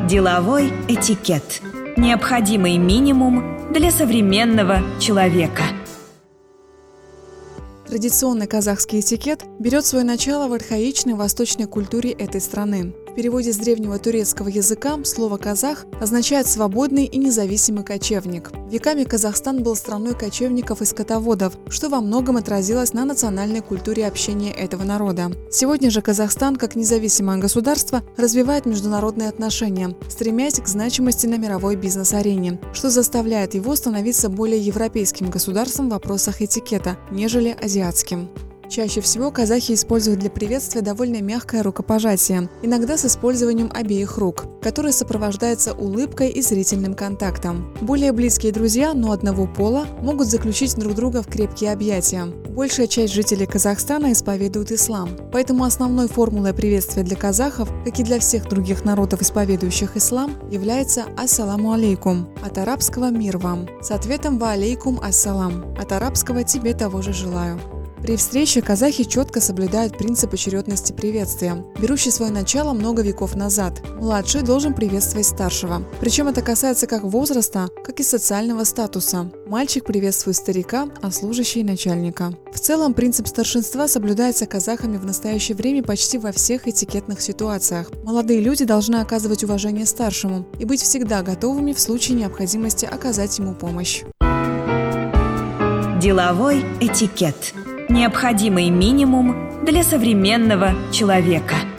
Деловой этикет. Необходимый минимум для современного человека. Традиционный казахский этикет берет свое начало в архаичной восточной культуре этой страны. В переводе с древнего турецкого языка слово «казах» означает «свободный и независимый кочевник». Веками Казахстан был страной кочевников и скотоводов, что во многом отразилось на национальной культуре общения этого народа. Сегодня же Казахстан, как независимое государство, развивает международные отношения, стремясь к значимости на мировой бизнес-арене, что заставляет его становиться более европейским государством в вопросах этикета, нежели азиатским. Чаще всего казахи используют для приветствия довольно мягкое рукопожатие, иногда с использованием обеих рук, которое сопровождается улыбкой и зрительным контактом. Более близкие друзья, но одного пола, могут заключить друг друга в крепкие объятия. Большая часть жителей Казахстана исповедует ислам, поэтому основной формулой приветствия для казахов, как и для всех других народов, исповедующих ислам, является «Ассаламу алейкум», от арабского «мир вам», с ответом «Ва алейкум ассалам», от арабского «тебе того же желаю». При встрече казахи четко соблюдают принцип очередности приветствия, берущий свое начало много веков назад. Младший должен приветствовать старшего. Причем это касается как возраста, так и социального статуса. Мальчик приветствует старика, а служащий – начальника. В целом, принцип старшинства соблюдается казахами в настоящее время почти во всех этикетных ситуациях. Молодые люди должны оказывать уважение старшему и быть всегда готовыми в случае необходимости оказать ему помощь. Деловой этикет. Необходимый минимум для современного человека.